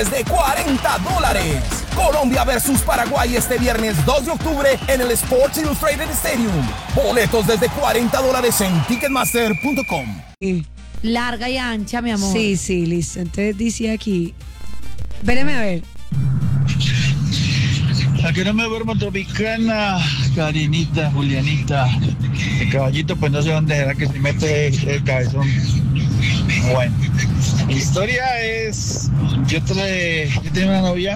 de $40. Colombia versus Paraguay este viernes 2 de octubre en el Sports Illustrated Stadium. Boletos desde $40 en Ticketmaster.com. Larga y ancha, mi amor. Sí, listo. Entonces dice aquí. Espérame a ver. A que no me duermo Tropicana, Karinita, Julianita. El caballito, pues no sé dónde será que se mete el cabezón. Bueno, mi historia es, yo tenía una novia,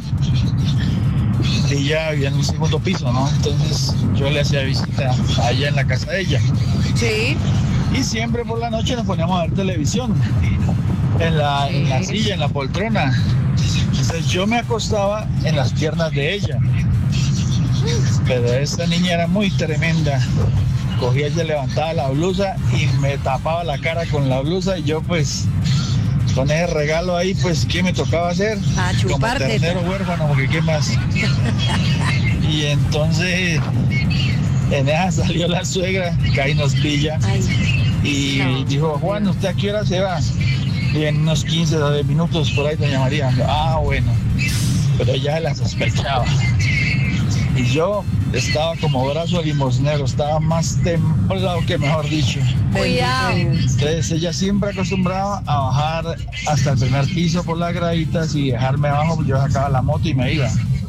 ella vivía en un segundo piso, ¿no? Entonces yo le hacía visita allá en la casa de ella. Sí. Y siempre por la noche nos poníamos a ver televisión, en la silla, en la poltrona. Entonces yo me acostaba en las piernas de ella. Pero esta niña era muy tremenda. Cogía, ella levantaba la blusa y me tapaba la cara con la blusa y yo pues con ese regalo ahí pues ¿qué me tocaba hacer? Como ternero huérfano, porque ¿qué más? Y entonces en esa salió la suegra que ahí nos pilla. Y dijo, Juan, ¿usted a qué hora se va? Y en unos 15 o 10 minutos por ahí doña María. Bueno, pero ya la sospechaba. Y yo estaba como brazo limosnero, estaba más templado que mejor dicho. Cuidado. Entonces ella siempre acostumbraba a bajar hasta el primer piso por las graditas y dejarme abajo, yo sacaba la moto y me iba.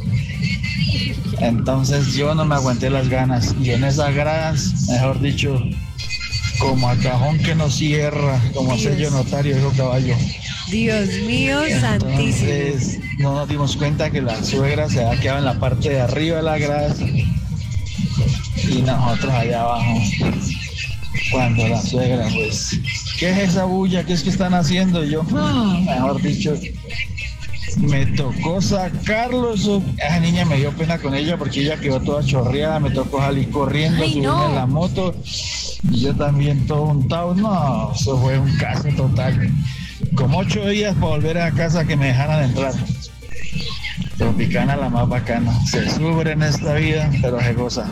Entonces yo no me aguanté las ganas y en esas gradas, mejor dicho, como a cajón que no cierra, como sello notario, dijo caballo. Dios mío, santísimo. Entonces no nos dimos cuenta que la suegra se había quedado en la parte de arriba de la grada y nosotros allá abajo. Cuando la suegra, pues, ¿qué es esa bulla? ¿Qué es que están haciendo? Y yo, mejor dicho, me tocó sacarlo. Esa niña me dio pena con ella porque ella quedó toda chorreada, me tocó salir corriendo, subirme en la moto y yo también todo untado. No, eso fue un caso total. Como 8 días para volver a casa que me dejaran entrar. Tropicana la más bacana. Se sufre en esta vida, pero se goza.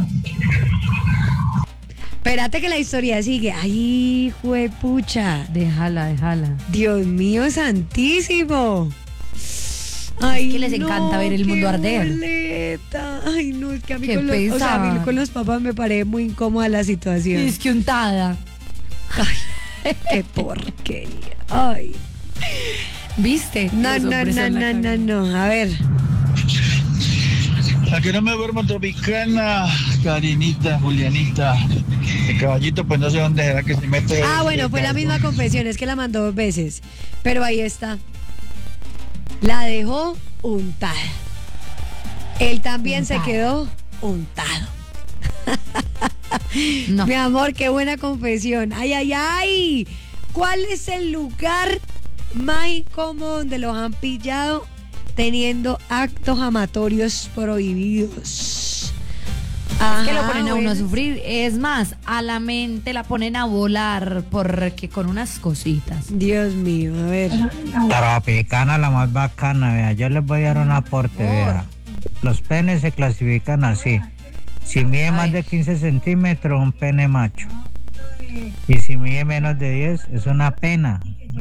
Espérate que la historia sigue. Ay, juepucha. Déjala. Dios mío, santísimo. Ay, es que les encanta ver el mundo arder. Boleta. Ay, no, es que a mí Qué a mí con los papás me parece muy incómoda la situación. Es que untada. Ay, qué porquería. Ay. ¿Viste? No. A ver. A que no me duermo Tropicana, Karinita, Julianita. El caballito, pues no sé dónde será que se mete. Bueno, fue la misma confesión, es que la mandó 2 veces. Pero ahí está. La dejó untada. Él también se quedó untado. No. Mi amor, qué buena confesión. Ay. ¿Cuál es el lugar más incómodo donde los han pillado teniendo actos amatorios prohibidos? Es que lo ponen a uno a sufrir. Es más, a la mente la ponen a volar porque con unas cositas. Dios mío, a ver. Tropicana la más bacana, vea. Yo les voy a dar un aporte, vea. Los penes se clasifican así. Si mide más de 15 centímetros, un pene macho. Y si mide menos de 10, es una pena.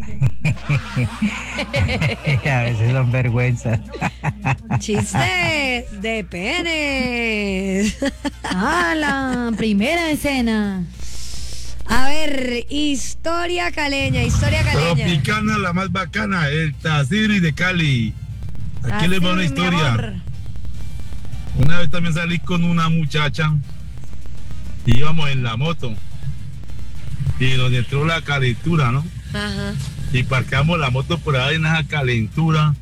A veces son vergüenzas. Chistes de penes. La primera escena. A ver, historia caleña. Tropicana la más bacana, el Taziri de Cali. Aquí les va una historia. Una vez también salí con una muchacha y íbamos en la moto y nos entró la calentura, ¿no? Ajá. Y parqueamos la moto por ahí en esa calentura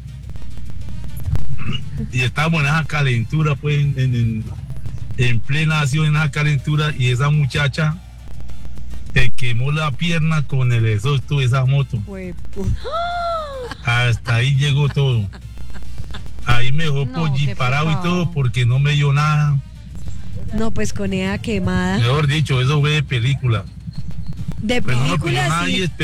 y estábamos en esa calentura pues en plena acción en esa calentura y esa muchacha quemó la pierna con el exhausto de esa moto. Hasta ahí llegó todo. Ahí me dejó parado y todo porque no me dio nada. No, pues con esa quemada. Mejor dicho, eso fue de película. De Pero no me película, pidió sí. nadie,